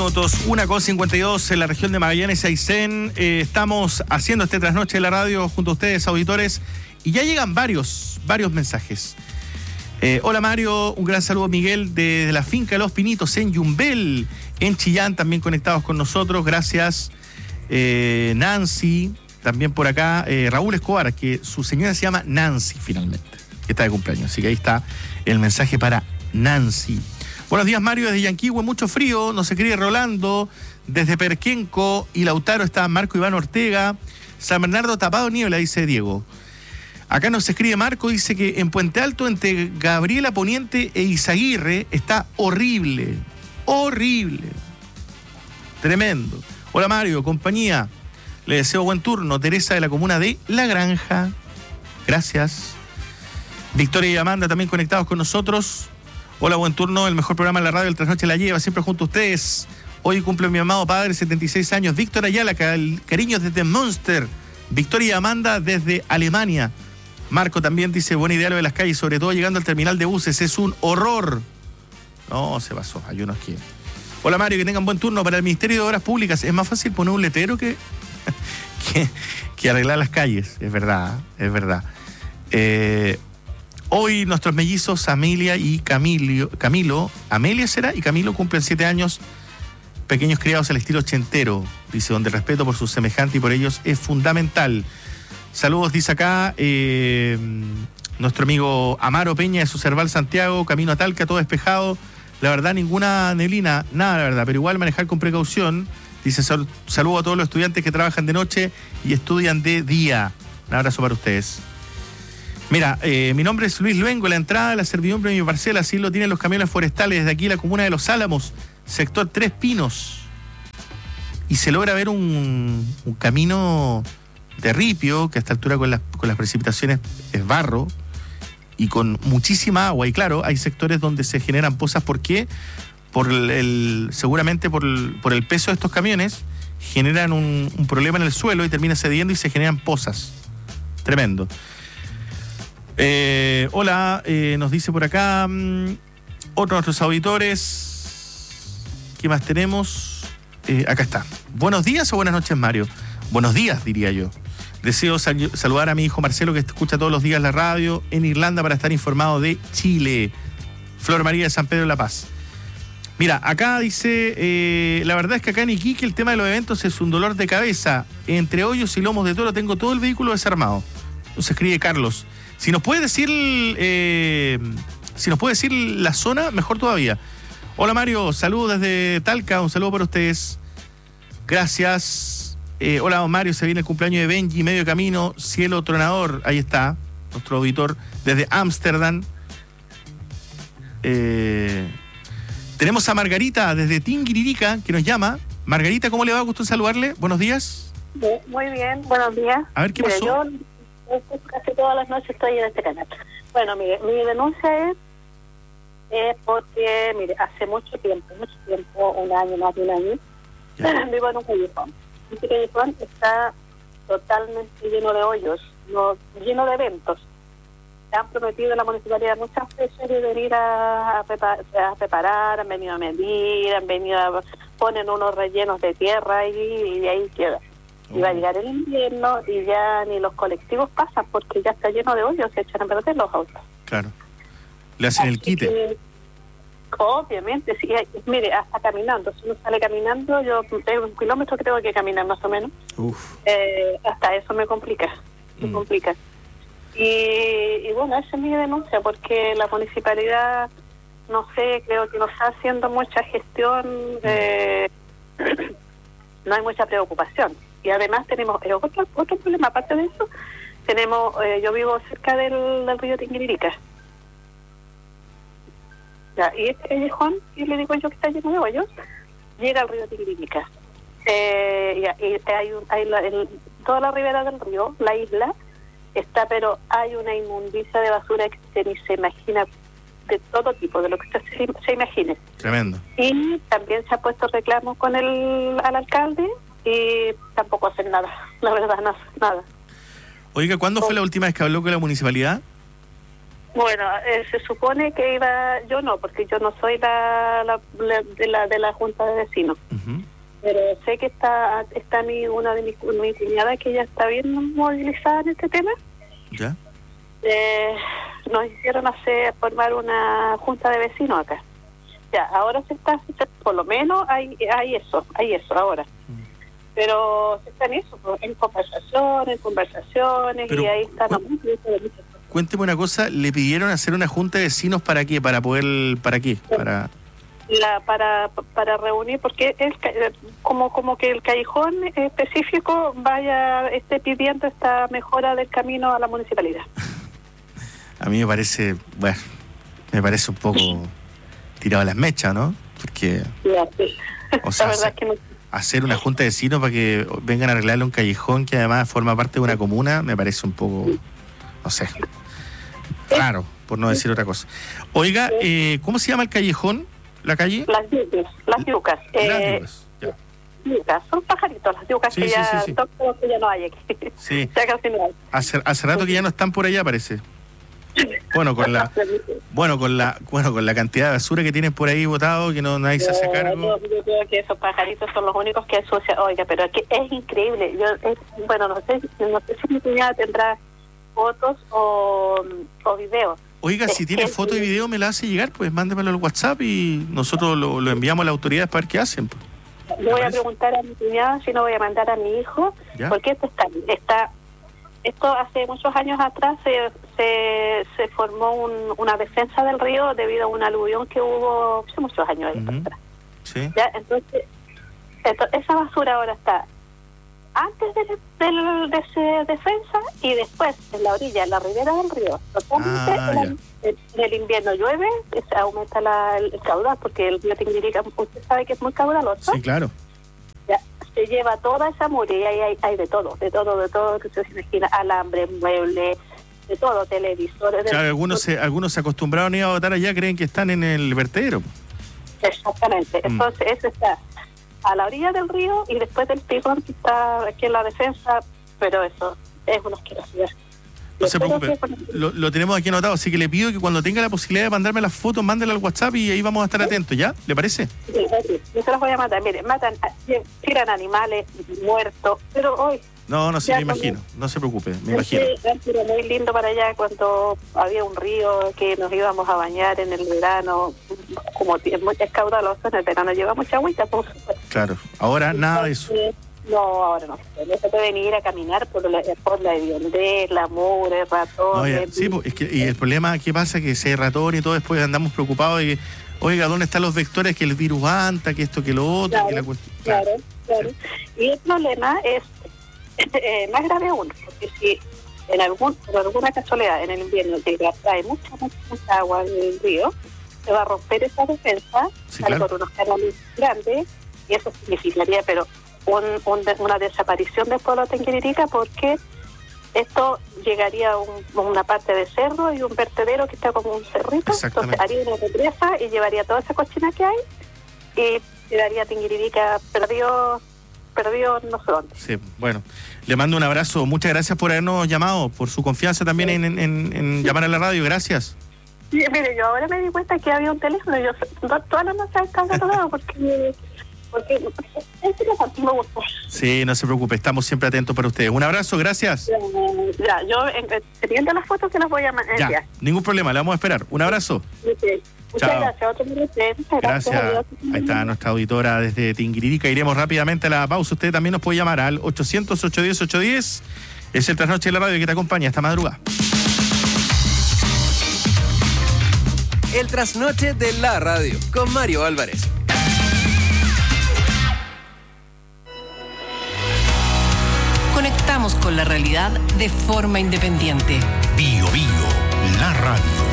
minutos, 1:52 en la región de Magallanes y Aysén. Estamos haciendo este trasnoche de la radio junto a ustedes, auditores, y ya llegan varios mensajes. Hola Mario, un gran saludo Miguel desde la finca de Los Pinitos en Yumbel, en Chillán, también conectados con nosotros, gracias. Nancy, también por acá, Raúl Escobar, que su señora se llama Nancy finalmente, que está de cumpleaños, así que ahí está el mensaje para Nancy. Buenos días Mario, desde Yanquihue, mucho frío, nos escribe Rolando, desde Perquenco y Lautaro está Marco Iván Ortega, San Bernardo tapado niebla, dice Diego. Acá nos escribe Marco, dice que en Puente Alto, entre Gabriela Poniente e Izaguirre, está horrible, tremendo. Hola Mario, compañía, le deseo buen turno, Teresa de la comuna de La Granja, gracias. Victoria y Amanda también conectados con nosotros. Hola, buen turno, el mejor programa de la radio, el Trasnoche la lleva, siempre junto a ustedes. Hoy cumple mi amado padre, 76 años, Víctor Ayala, cariños desde Münster. Victoria y Amanda desde Alemania. Marco también dice, buena idea lo de las calles, sobre todo llegando al terminal de buses, es un horror. No, se pasó, hay unos que... Hola Mario, que tengan buen turno para el Ministerio de Obras Públicas. Es más fácil poner un letrero que arreglar las calles, es verdad. Hoy nuestros mellizos Amelia y Camilo, Amelia será, y Camilo cumplen 7 años, pequeños criados al estilo ochentero, dice, donde el respeto por sus semejantes y por ellos es fundamental. Saludos, dice acá, nuestro amigo Amaro Peña de Sucerval Santiago, camino a Talca, todo despejado, la verdad ninguna neblina, nada la verdad, pero igual manejar con precaución, dice, saludo a todos los estudiantes que trabajan de noche y estudian de día. Un abrazo para ustedes. Mira, mi nombre es Luis Luengo, la entrada de la servidumbre de mi parcela, así lo tienen los camiones forestales, desde aquí la comuna de Los Álamos, sector Tres Pinos. Y se logra ver un camino de ripio, que a esta altura con las precipitaciones es barro, y con muchísima agua. Y claro, hay sectores donde se generan pozas, ¿por qué? Seguramente por el peso de estos camiones, generan un problema en el suelo y termina cediendo y se generan pozas. Tremendo. Hola, nos dice por acá otro de nuestros auditores. ¿Qué más tenemos? Acá está. ¿Buenos días o buenas noches, Mario? Buenos días, diría yo. Deseo saludar a mi hijo Marcelo, que escucha todos los días la radio en Irlanda para estar informado de Chile. Flor María de San Pedro de la Paz. Mira, acá dice, la verdad es que acá en Iquique el tema de los eventos es un dolor de cabeza. Entre hoyos y lomos de toro tengo todo el vehículo desarmado. Nos escribe Carlos. Si nos puede decir la zona, mejor todavía. Hola Mario, saludos desde Talca, un saludo para ustedes. Gracias. Hola Mario, se viene el cumpleaños de Benji, medio camino, cielo tronador, ahí está, nuestro auditor desde Ámsterdam. Tenemos a Margarita desde Tinguiririca, que nos llama. Margarita, ¿cómo le va? Gusto en saludarle. Buenos días. Muy bien, buenos días. A ver, ¿qué pasó? Casi todas las noches estoy en este canal. Bueno, mire, mi denuncia es porque, mire, hace mucho tiempo, un año, más de un año, vivo en un callejón. Este callejón está totalmente lleno de hoyos, lleno de eventos. Se han prometido en la municipalidad muchas veces de venir a preparar, han venido a medir, ponen unos rellenos de tierra y ahí queda. Y va a llegar el invierno y ya ni los colectivos pasan porque ya está lleno de hoyos, se echan a perder los autos. Claro. Le hacen el quite. Obviamente, sí. Mire, hasta caminando. Si uno sale caminando, yo tengo 1 kilómetro que tengo que caminar más o menos. Hasta eso me complica. Y bueno, esa es mi denuncia porque la municipalidad, no sé, creo que no está haciendo mucha gestión. No hay mucha preocupación. Y además tenemos otro problema, aparte de eso, yo vivo cerca del río Tinguiririca. Ya, y este callejón, y le digo yo que está lleno de hoyos, llega al río Tinguiririca. Toda la ribera del río, la isla, está, pero hay una inmundicia de basura que usted ni se imagina, de todo tipo, de lo que usted se imagine. Tremendo. Y también se ha puesto reclamos al alcalde y tampoco hacen nada, la verdad, nada. Oiga, ¿cuándo fue la última vez que habló con la municipalidad? Bueno, se supone que iba, yo no, porque yo no soy de la Junta de Vecinos. Uh-huh. Pero sé que está una de mis cuñadas que ya está bien movilizada en este tema. ¿Ya? Nos hicieron formar una junta de vecinos acá. Ya, ahora por lo menos hay eso ahora. Pero se está en eso, en conversaciones, pero, y ahí están. Cuénteme una cosa, ¿le pidieron hacer una junta de vecinos para qué? ¿Para qué? Para reunir, porque como que el callejón específico esté pidiendo esta mejora del camino a la municipalidad. A mí me parece un poco tirado a las mechas, ¿no? Porque, o sea, la verdad es que no. Hacer una junta de vecinos para que vengan a arreglarle un callejón que además forma parte de una comuna, me parece un poco, no sé, raro, por no decir otra cosa. Oiga, ¿cómo se llama el callejón? ¿La calle? Las yucas. Las yucas, ya. Yucas, son pajaritos, las yucas sí, que ya no hay aquí. Sí. Ya casi no hay. Hace rato que ya no están por allá, parece. Bueno, con la cantidad de basura que tienen por ahí botado, que nadie se hace cargo. Yo creo que esos pajaritos son los únicos que ensucian. Oiga, pero es que es increíble. No sé si mi cuñada tendrá fotos o videos. Oiga, si tiene foto y video, me la hace llegar, pues mándemelo al WhatsApp y nosotros lo enviamos a las autoridades para ver qué hacen. Pues. Le voy a preguntar a mi cuñada, si no voy a mandar a mi hijo, ¿ya? Porque esto hace muchos años atrás se formó una defensa del río debido a una aluvión que hubo hace muchos años atrás. Sí. ¿Ya? Entonces, esa basura ahora está antes de esa defensa y después en la orilla, en la ribera del río. Totalmente en el invierno llueve, se aumenta el caudal, porque el río Tinguiririca, usted sabe que es muy caudaloso. Sí, claro. Ya, se lleva toda esa muralla y hay de todo que se imagina, alambre, muebles, de todo, televisores. Claro, algunos se acostumbraron a ir a votar allá, creen que están en el vertedero. Exactamente, entonces eso está a la orilla del río y después del picón que está aquí en la defensa, pero eso es una asquerosidad. No se preocupe, lo tenemos aquí anotado, así que le pido que cuando tenga la posibilidad de mandarme las fotos, mándela al WhatsApp y ahí vamos a estar atentos, ¿ya? ¿Le parece? Sí, yo se las voy a matar. Miren, tiran animales muertos, pero hoy... No, sí, me imagino, no se preocupe, me imagino. Era muy lindo para allá cuando había un río que nos íbamos a bañar en el verano, como es muy caudaloso, en el verano lleva mucha agüita. Claro, ahora nada de eso. No, ahora no se pueden ir a caminar por la hediondez, la mugre, ratones. No, sí, pues, y el problema, ¿qué pasa? Que si hay ratones y todo, después andamos preocupados de que, oiga, ¿dónde están los vectores? Que el virus anta, que esto, que lo otro. Claro, que la cuestión. Claro. Sí. Y el problema es más grave aún, porque si por alguna casualidad en el invierno trae mucha agua del río, se va a romper esa defensa, sale por unos canales grandes, y eso significaría, pero una desaparición del pueblo de Tinguiririca, porque esto llegaría a una parte de cerro y un vertedero que está como un cerrito, entonces haría una represa y llevaría toda esa cochina que hay y quedaría Tinguiririca perdido no sé dónde. Sí, bueno, le mando un abrazo, muchas gracias por habernos llamado, por su confianza también en llamar a la radio, gracias. Sí, mire, yo ahora me di cuenta que había un teléfono, yo todas las noches estaba tratando porque es interesante, me gusta. Sí, no se preocupe, estamos siempre atentos para ustedes. Un abrazo, gracias. Ya, yo teniendo las fotos que las voy a enviar. Ya, ningún problema, le vamos a esperar. Un abrazo. Okay. Muchas gracias. Gracias. Ahí está nuestra auditora desde Tinguiririca. Iremos rápidamente a la pausa. Usted también nos puede llamar al 800-810-810. Es el Trasnoche de la Radio que te acompaña esta madrugada. El Trasnoche de la Radio con Mario Álvarez. Conectamos con la realidad de forma independiente. Bio, la radio.